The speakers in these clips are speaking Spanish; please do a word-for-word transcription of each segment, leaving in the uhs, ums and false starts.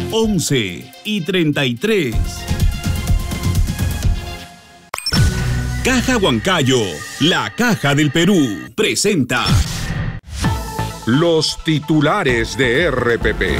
once y treinta y tres. Caja Huancayo, la Caja del Perú, presenta los titulares de R P P.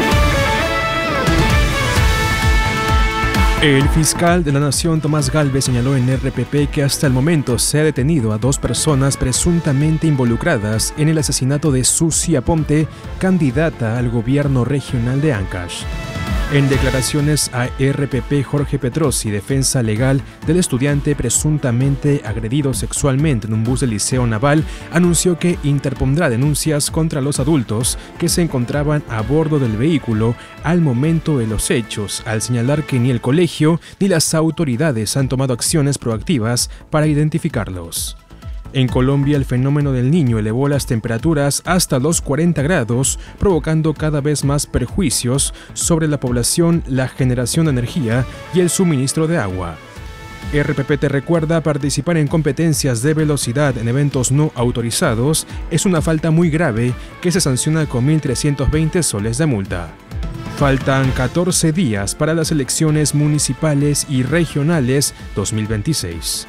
El fiscal de la Nación, Tomás Galvez, señaló en R P P que hasta el momento se ha detenido a dos personas presuntamente involucradas en el asesinato de Susi Aponte, candidata al gobierno regional de Ancash. En declaraciones a R P P, Jorge Petrosi, defensa legal del estudiante presuntamente agredido sexualmente en un bus del Liceo Naval, anunció que interpondrá denuncias contra los adultos que se encontraban a bordo del vehículo al momento de los hechos, al señalar que ni el colegio ni las autoridades han tomado acciones proactivas para identificarlos. En Colombia, el fenómeno del Niño elevó las temperaturas hasta los cuarenta grados, provocando cada vez más perjuicios sobre la población, la generación de energía y el suministro de agua. R P P te recuerda: participar en competencias de velocidad en eventos no autorizados es una falta muy grave que se sanciona con mil trescientos veinte soles de multa. Faltan catorce días para las elecciones municipales y regionales dos mil veintiséis.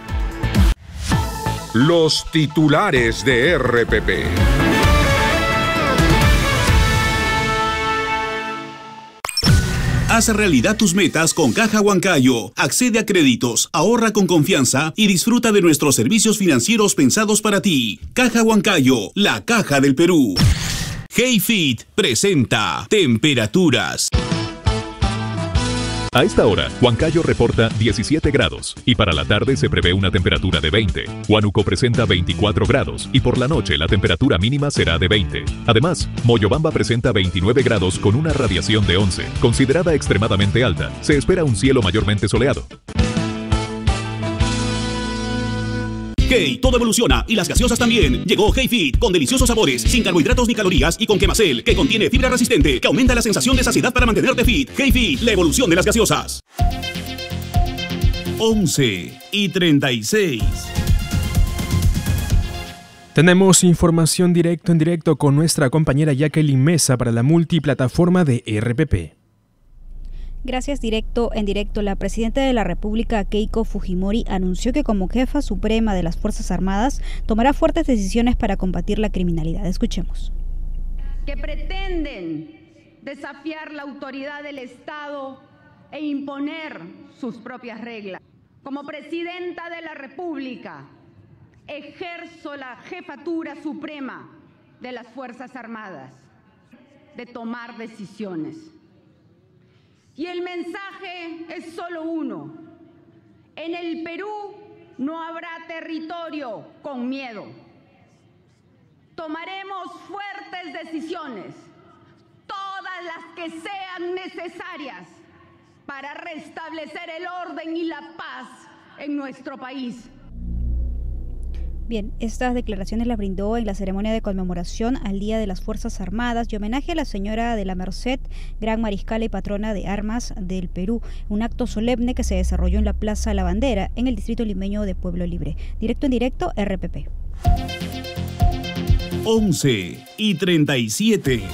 Los titulares de R P P. Haz realidad tus metas con Caja Huancayo. Accede a créditos, ahorra con confianza y disfruta de nuestros servicios financieros pensados para ti. Caja Huancayo, la Caja del Perú. HeyFit presenta temperaturas. A esta hora, Huancayo reporta diecisiete grados y para la tarde se prevé una temperatura de veinte. Huánuco presenta veinticuatro grados y por la noche la temperatura mínima será de veinte. Además, Moyobamba presenta veintinueve grados con una radiación de once, considerada extremadamente alta. Se espera un cielo mayormente soleado. Hey, todo evoluciona y las gaseosas también. Llegó HeyFit con deliciosos sabores, sin carbohidratos ni calorías y con Quemacel, que contiene fibra resistente, que aumenta la sensación de saciedad para mantenerte fit. HeyFit, la evolución de las gaseosas. once y treinta y seis. Tenemos información directo en directo con nuestra compañera Jacqueline Mesa para la multiplataforma de R P P. Gracias. Directo en directo, la presidenta de la República, Keiko Fujimori, anunció que como jefa suprema de las Fuerzas Armadas tomará fuertes decisiones para combatir la criminalidad. Escuchemos. Que pretenden desafiar la autoridad del Estado e imponer sus propias reglas. Como presidenta de la República, ejerzo la jefatura suprema de las Fuerzas Armadas, de tomar decisiones. Y el mensaje es solo uno: en el Perú no habrá territorio con miedo. Tomaremos fuertes decisiones, todas las que sean necesarias, para restablecer el orden y la paz en nuestro país. Bien, estas declaraciones las brindó en la ceremonia de conmemoración al Día de las Fuerzas Armadas y homenaje a la señora de la Merced, gran mariscala y patrona de armas del Perú, un acto solemne que se desarrolló en la Plaza La Bandera, en el distrito limeño de Pueblo Libre. Directo en directo, R P P. once y treinta y siete.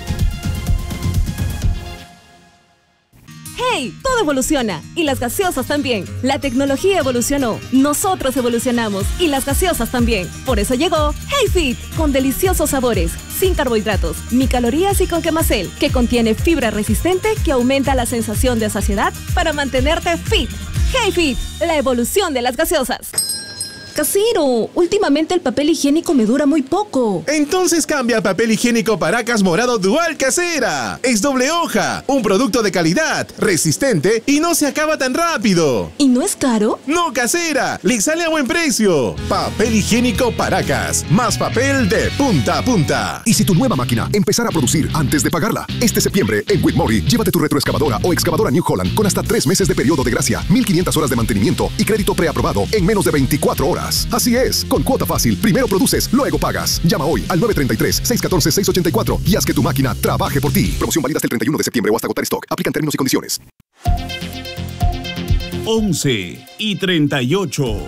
¡Hey! Todo evoluciona y las gaseosas también. La tecnología evolucionó, nosotros evolucionamos y las gaseosas también. Por eso llegó HeyFit, con deliciosos sabores, sin carbohidratos, ni calorías y con Quemacel, que contiene fibra resistente que aumenta la sensación de saciedad para mantenerte fit. HeyFit, la evolución de las gaseosas. Casero, últimamente el papel higiénico me dura muy poco. Entonces cambia a papel higiénico Paracas Morado Dual Casera. Es doble hoja, un producto de calidad, resistente y no se acaba tan rápido. ¿Y no es caro? No, Casera, le sale a buen precio. Papel higiénico Paracas, más papel de punta a punta. ¿Y si tu nueva máquina empezara a producir antes de pagarla? Este septiembre, en Whitmore, llévate tu retroexcavadora o excavadora New Holland con hasta tres meses de periodo de gracia, mil quinientas horas de mantenimiento y crédito preaprobado en menos de veinticuatro horas. Así es, con cuota fácil, primero produces, luego pagas. Llama hoy al nueve tres tres, seis uno cuatro, seis ocho cuatro y haz que tu máquina trabaje por ti. Promoción válida hasta el treinta y uno de septiembre o hasta agotar stock. Aplican términos y condiciones. once y treinta y ocho.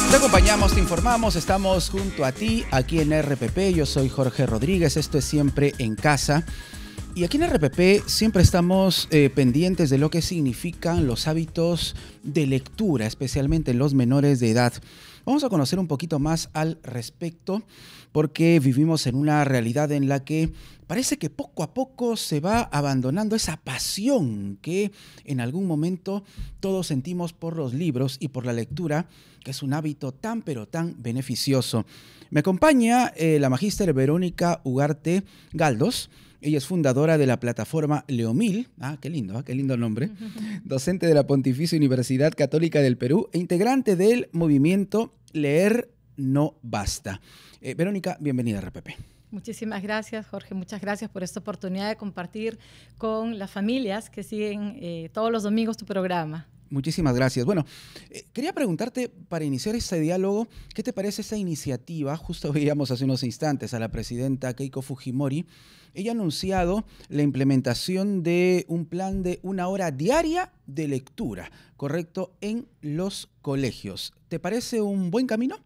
Te acompañamos, te informamos, estamos junto a ti aquí en R P P. Yo soy Jorge Rodríguez, esto es Siempre en Casa. Y aquí en R P P siempre estamos eh, pendientes de lo que significan los hábitos de lectura, especialmente en los menores de edad. Vamos a conocer un poquito más al respecto porque vivimos en una realidad en la que parece que poco a poco se va abandonando esa pasión que en algún momento todos sentimos por los libros y por la lectura, que es un hábito tan pero tan beneficioso. Me acompaña eh, la magíster Verónica Ugarte Galdos. Ella es fundadora de la plataforma Leomil, ah, qué lindo, ¿eh? Qué lindo nombre, docente de la Pontificia Universidad Católica del Perú e integrante del movimiento Leer No Basta. Eh, Verónica, bienvenida a R P P. Muchísimas gracias, Jorge. Muchas gracias por esta oportunidad de compartir con las familias que siguen eh, todos los domingos tu programa. Muchísimas gracias. Bueno, eh, quería preguntarte para iniciar este diálogo, ¿qué te parece esta iniciativa? Justo veíamos hace unos instantes a la presidenta Keiko Fujimori. Ella ha anunciado la implementación de un plan de una hora diaria de lectura, ¿correcto?, en los colegios. ¿Te parece un buen camino?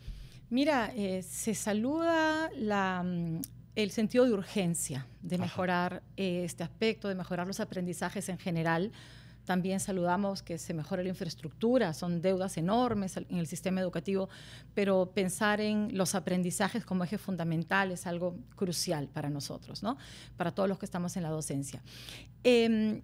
Mira, eh, se saluda la, el sentido de urgencia de mejorar eh, este aspecto, de mejorar los aprendizajes en general. También saludamos que se mejore la infraestructura, son deudas enormes en el sistema educativo, pero pensar en los aprendizajes como eje fundamental es algo crucial para nosotros, ¿no? Para todos los que estamos en la docencia. Eh,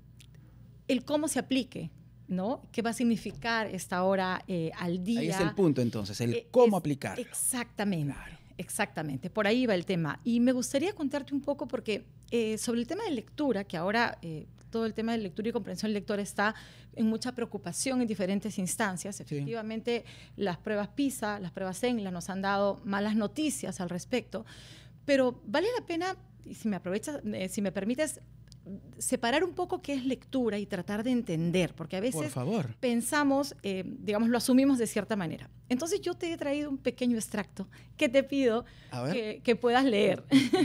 el cómo se aplique, ¿no? ¿Qué va a significar esta hora eh, al día? Ahí es el punto entonces, el eh, cómo es, aplicarlo. Exactamente. Claro. Exactamente, por ahí va el tema. Y me gustaría contarte un poco porque eh, sobre el tema de lectura, que ahora eh, todo el tema de lectura y comprensión lectora está en mucha preocupación en diferentes instancias. Efectivamente, sí. Las pruebas PISA, las pruebas ENGLA nos han dado malas noticias al respecto, pero vale la pena, y si me aprovechas, eh, si me permites, separar un poco qué es lectura y tratar de entender, porque a veces Por favor. pensamos, eh, digamos, lo asumimos de cierta manera. Entonces yo te he traído un pequeño extracto que te pido que, que puedas leer.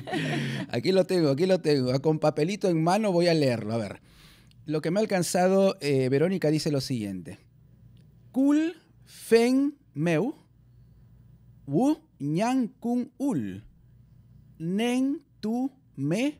Aquí lo tengo, aquí lo tengo. Con papelito en mano voy a leerlo. A ver, lo que me ha alcanzado, eh, Verónica dice lo siguiente. Kul fen meu wu ñan kun ul nen tu me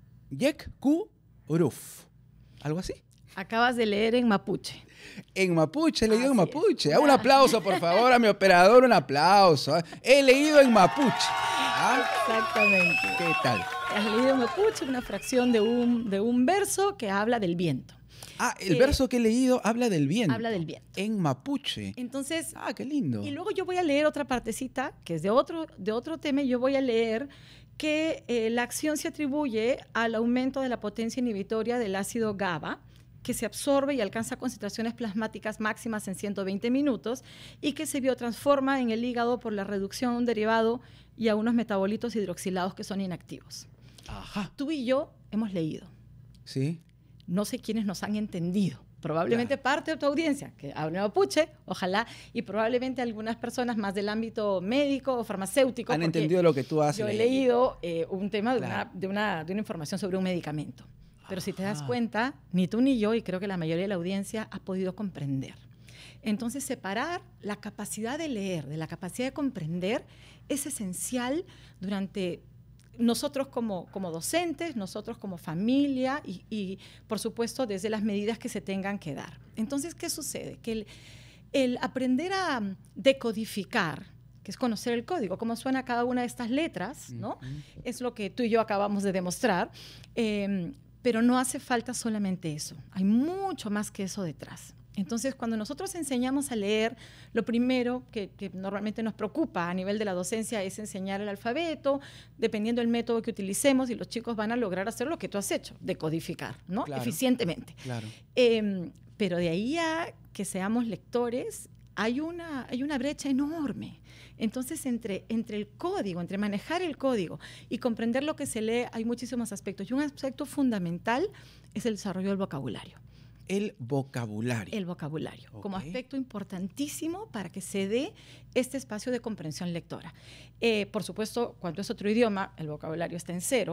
yek ku uruf. ¿Algo así? Acabas de leer en mapuche. En mapuche, he leído en mapuche. Ah, un aplauso, por favor, a mi operador, un aplauso. He leído en mapuche. ¿Ah? Exactamente. ¿Qué tal? Has leído en mapuche una fracción de un, de un verso que habla del viento. Ah, el eh, verso que he leído habla del viento. Habla del viento. En mapuche. Entonces, ah, qué lindo. Y luego yo voy a leer otra partecita, que es de otro, de otro tema, y yo voy a leer que eh, la acción se atribuye al aumento de la potencia inhibitoria del ácido GABA, que se absorbe y alcanza concentraciones plasmáticas máximas en ciento veinte minutos y que se biotransforma en el hígado por la reducción a un derivado y a unos metabolitos hidroxilados que son inactivos. Ajá. Tú y yo hemos leído. Sí. No sé quiénes nos han entendido. Probablemente claro. Parte de tu audiencia que habla mapuche, ojalá, y probablemente algunas personas más del ámbito médico o farmacéutico. Han entendido lo que tú has leído. Yo he leído eh, un tema de, claro. una, de, una, de una información sobre un medicamento. Pero si te das cuenta, ni tú ni yo, y creo que la mayoría de la audiencia, ha podido comprender. Entonces, separar la capacidad de leer de la capacidad de comprender es esencial durante nosotros como, como docentes, nosotros como familia y, y, por supuesto, desde las medidas que se tengan que dar. Entonces, ¿qué sucede? Que el, el aprender a decodificar, que es conocer el código, cómo suena cada una de estas letras, ¿no? Uh-huh. Es lo que tú y yo acabamos de demostrar, eh, pero no hace falta solamente eso. Hay mucho más que eso detrás. Entonces, cuando nosotros enseñamos a leer, lo primero que, que normalmente nos preocupa a nivel de la docencia es enseñar el alfabeto, dependiendo del método que utilicemos, y los chicos van a lograr hacer lo que tú has hecho, decodificar, ¿no? Claro. Eficientemente. Claro. Eh, pero de ahí a que seamos lectores, hay una, hay una brecha enorme. Entonces, entre, entre el código, entre manejar el código y comprender lo que se lee, hay muchísimos aspectos. Y un aspecto fundamental es el desarrollo del vocabulario. El vocabulario. El vocabulario, okay. Como aspecto importantísimo para que se dé este espacio de comprensión lectora. Eh, por supuesto, cuando es otro idioma, el vocabulario está en cero.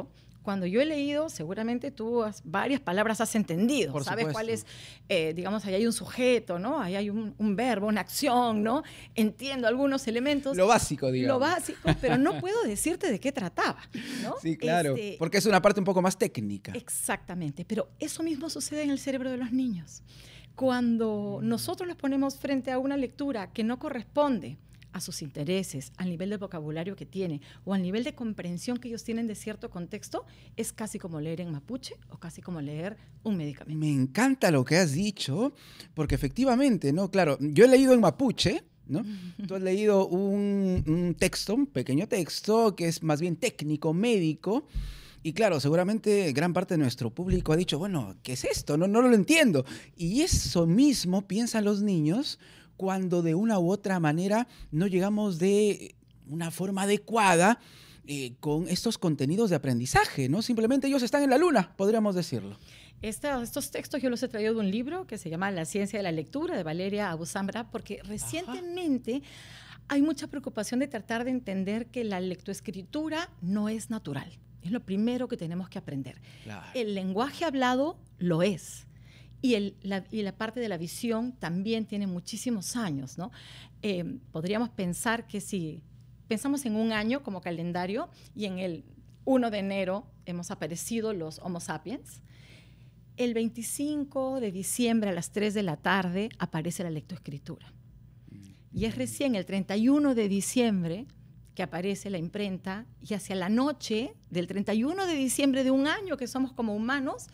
Cuando yo he leído, seguramente tú has, varias palabras has entendido. Por Sabes supuesto. cuál es, eh, digamos, ahí hay un sujeto, ¿no? Ahí hay un, un verbo, una acción, ¿no? Entiendo algunos elementos. Lo básico, digamos. Lo básico, pero no puedo decirte de qué trataba, ¿no? Sí, claro, Este, porque es una parte un poco más técnica. Exactamente, pero eso mismo sucede en el cerebro de los niños. Cuando nosotros los ponemos frente a una lectura que no corresponde a sus intereses, al nivel de vocabulario que tiene o al nivel de comprensión que ellos tienen de cierto contexto, es casi como leer en mapuche o casi como leer un medicamento. Me encanta lo que has dicho, porque efectivamente, ¿no? Claro, yo he leído en mapuche, ¿no? Tú has leído un, un texto, un pequeño texto, que es más bien técnico, médico. Y claro, seguramente gran parte de nuestro público ha dicho, bueno, ¿qué es esto? No, no lo entiendo. Y eso mismo piensan los niños cuando de una u otra manera no llegamos de una forma adecuada eh, con estos contenidos de aprendizaje, ¿no? Simplemente ellos están en la luna, podríamos decirlo. Esta, estos textos yo los he traído de un libro que se llama La ciencia de la lectura, de Valeria Abusambra, porque recientemente Ajá. hay mucha preocupación de tratar de entender que la lectoescritura no es natural. Es lo primero que tenemos que aprender. Claro. El lenguaje hablado lo es. Y, el, la, y la parte de la visión también tiene muchísimos años, ¿no? Eh, podríamos pensar que si pensamos en un año como calendario y en el primero de enero hemos aparecido los Homo sapiens, el veinticinco de diciembre a las tres de la tarde aparece la lectoescritura. Y es recién el treinta y uno de diciembre que aparece la imprenta, y hacia la noche del treinta y uno de diciembre de un año que somos como humanos,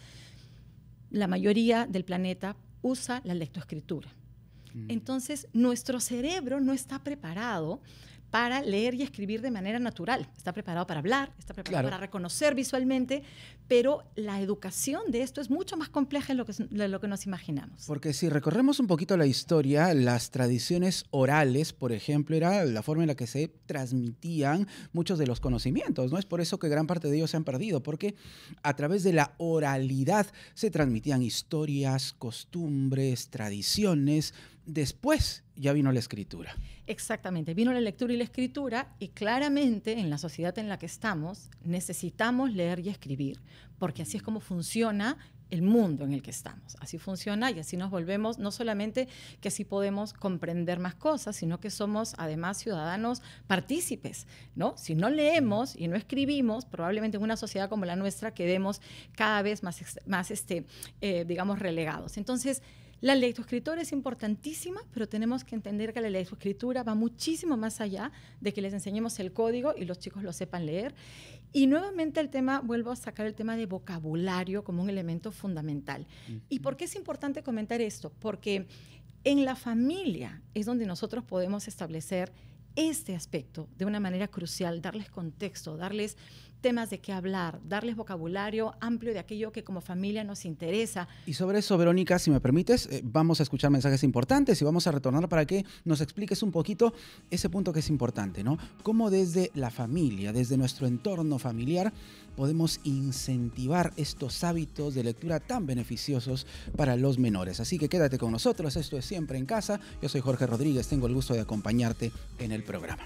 la mayoría del planeta usa la lectoescritura. Mm. Entonces, nuestro cerebro no está preparado para leer y escribir de manera natural. Está preparado para hablar, está preparado claro. para reconocer visualmente, pero la educación de esto es mucho más compleja de lo que, de lo que nos imaginamos. Porque si recorremos un poquito la historia, las tradiciones orales, por ejemplo, era la forma en la que se transmitían muchos de los conocimientos, ¿no? Es por eso que gran parte de ellos se han perdido, porque a través de la oralidad se transmitían historias, costumbres, tradiciones. Después ya vino la escritura. Exactamente, vino la lectura y la escritura, y claramente en la sociedad en la que estamos necesitamos leer y escribir, porque así es como funciona el mundo en el que estamos. Así funciona y así nos volvemos, no solamente que así podemos comprender más cosas, sino que somos además ciudadanos partícipes, ¿no? Si no leemos y no escribimos, probablemente en una sociedad como la nuestra quedemos cada vez más, más este, eh, digamos, relegados. Entonces, la lectoescritura es importantísima, pero tenemos que entender que la lectoescritura va muchísimo más allá de que les enseñemos el código y los chicos lo sepan leer. Y nuevamente el tema, vuelvo a sacar el tema de vocabulario como un elemento fundamental. Uh-huh. ¿Y por qué es importante comentar esto? Porque en la familia es donde nosotros podemos establecer este aspecto de una manera crucial, darles contexto, darles temas de qué hablar, darles vocabulario amplio de aquello que como familia nos interesa. Y sobre eso, Verónica, si me permites, eh, vamos a escuchar mensajes importantes y vamos a retornar para que nos expliques un poquito ese punto que es importante, ¿no? Cómo desde la familia, desde nuestro entorno familiar, podemos incentivar estos hábitos de lectura tan beneficiosos para los menores. Así que quédate con nosotros, esto es Siempre en Casa. Yo soy Jorge Rodríguez, tengo el gusto de acompañarte en el programa.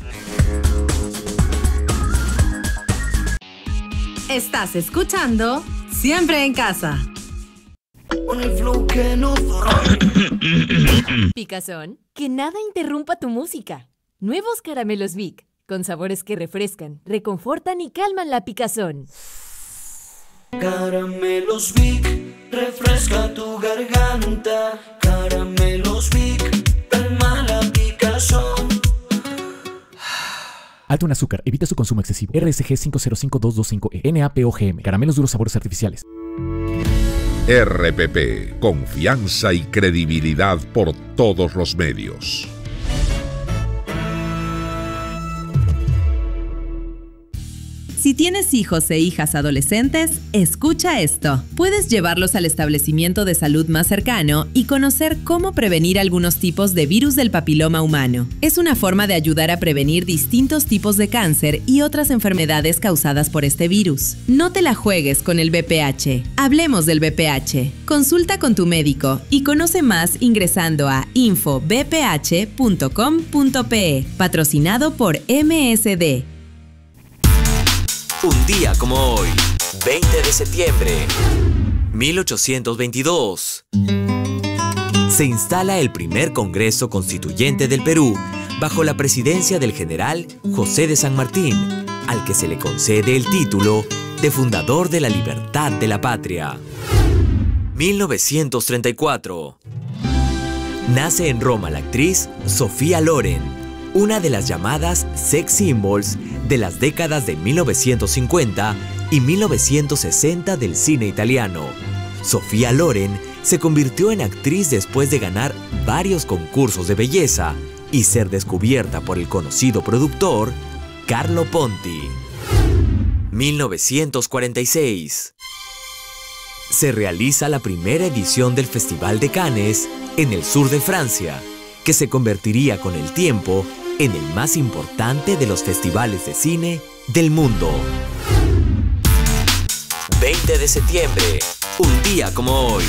Estás escuchando Siempre en Casa. Picazón, que nada interrumpa tu música. Nuevos caramelos Vic, con sabores que refrescan, reconfortan y calman la picazón. Caramelos Vic, refresca tu garganta. Caramelos Vic, calma la picazón. Alto en azúcar, evita su consumo excesivo. R S G cinco cero cinco dos dos cinco E, N A P O G M, caramelos duros sabores artificiales. R P P, confianza y credibilidad por todos los medios. Si tienes hijos e hijas adolescentes, escucha esto. Puedes llevarlos al establecimiento de salud más cercano y conocer cómo prevenir algunos tipos de virus del papiloma humano. Es una forma de ayudar a prevenir distintos tipos de cáncer y otras enfermedades causadas por este virus. No te la juegues con el V P H. Hablemos del V P H. Consulta con tu médico y conoce más ingresando a info b p h punto com punto p e. Patrocinado por M S D. un día como hoy, veinte de septiembre, mil ochocientos veintidós. Se instala el primer Congreso Constituyente del Perú bajo la presidencia del general José de San Martín, al que se le concede el título de fundador de la libertad de la patria. mil novecientos treinta y cuatro. Nace en Roma la actriz Sofía Loren, una de las llamadas sex symbols de las décadas de mil novecientos cincuenta y mil novecientos sesenta del cine italiano. Sofía Loren se convirtió en actriz después de ganar varios concursos de belleza y ser descubierta por el conocido productor Carlo Ponti. mil novecientos cuarenta y seis. Se realiza la primera edición del Festival de Cannes en el sur de Francia, que se convertiría con el tiempo en el más importante de los festivales de cine del mundo. veinte de septiembre, un día como hoy.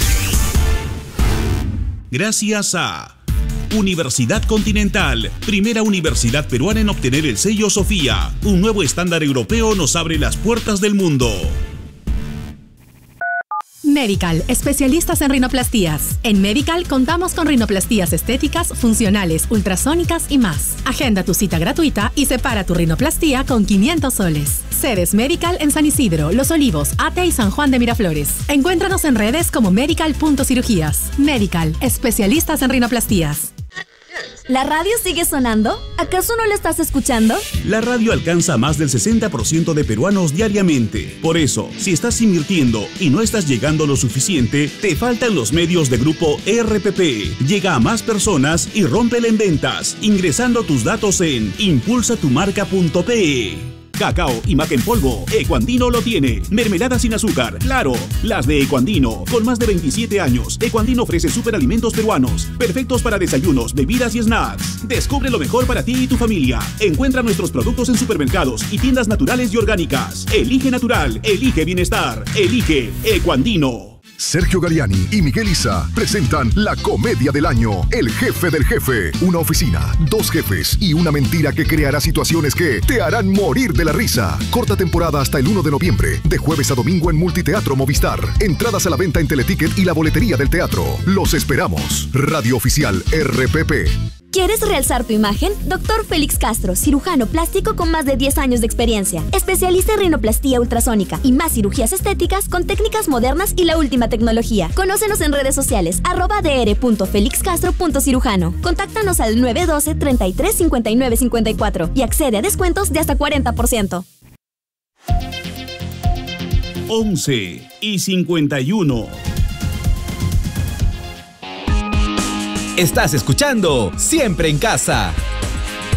Gracias a Universidad Continental, primera universidad peruana en obtener el sello Sofía. Un nuevo estándar europeo nos abre las puertas del mundo. Medical, especialistas en rinoplastías. En Medical contamos con rinoplastías estéticas, funcionales, ultrasónicas y más. Agenda tu cita gratuita y separa tu rinoplastía con quinientos soles. Sedes Medical en San Isidro, Los Olivos, Ate y San Juan de Miraflores. Encuéntranos en redes como medical punto cirugías. Medical, especialistas en rinoplastías. ¿La radio sigue sonando? ¿Acaso no la estás escuchando? La radio alcanza a más del sesenta por ciento de peruanos diariamente. Por eso, si estás invirtiendo y no estás llegando lo suficiente, te faltan los medios de Grupo R P P. Llega a más personas y rómpela en ventas, ingresando tus datos en impulsa tu marca punto pe. Cacao y maca en polvo, Ecuandino lo tiene. Mermelada sin azúcar, claro, las de Ecuandino. Con más de veintisiete años, Ecuandino ofrece superalimentos peruanos, perfectos para desayunos, bebidas y snacks. Descubre lo mejor para ti y tu familia. Encuentra nuestros productos en supermercados y tiendas naturales y orgánicas. Elige natural, elige bienestar, elige Ecuandino. Sergio Galiani y Miguel Isa presentan la comedia del año, El Jefe del Jefe. Una oficina, dos jefes y una mentira que creará situaciones que te harán morir de la risa. Corta temporada hasta el uno de noviembre, de jueves a domingo en Multiteatro Movistar. Entradas a la venta en Teleticket y la boletería del teatro. Los esperamos. Radio Oficial R P P. ¿Quieres realzar tu imagen? Doctor Félix Castro, cirujano plástico con más de diez años de experiencia, especialista en rinoplastía ultrasónica y más cirugías estéticas con técnicas modernas y la última tecnología. Conócenos en redes sociales, arroba dr punto felix castro punto cirujano. Contáctanos al nueve uno dos, treinta y tres, cincuenta y nueve cincuenta y cuatro y accede a descuentos de hasta cuarenta por ciento. once y cincuenta y uno. Estás escuchando Siempre en Casa.